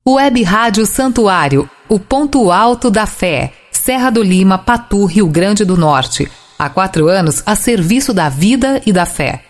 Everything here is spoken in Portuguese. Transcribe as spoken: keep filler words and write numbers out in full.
Web Rádio Santuário, o ponto alto da fé. Serra do Lima, Patu, Rio Grande do Norte. Há quatro anos a serviço da vida e da fé.